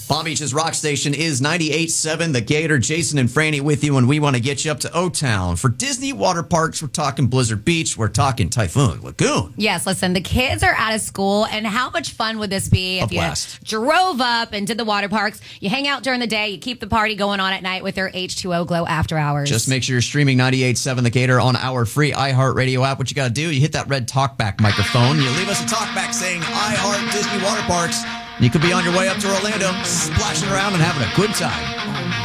Palm Beach's rock station is 98.7 The Gator. Jason and Franny with you, and we want to get you up to O-Town. For Disney water parks, we're talking Blizzard Beach. We're talking Typhoon Lagoon. Yes, listen, the kids are out of school, and how much fun would this be if you drove up and did the water parks? You hang out during the day, you keep the party going on at night with their H2O Glow after hours. Just make sure you're streaming 98.7 The Gator on our free iHeartRadio app. What you got to do, you hit that red talkback microphone, you leave us a talkback saying I Heart Disney Water Parks. You could be on your way up to Orlando, splashing around and having a good time.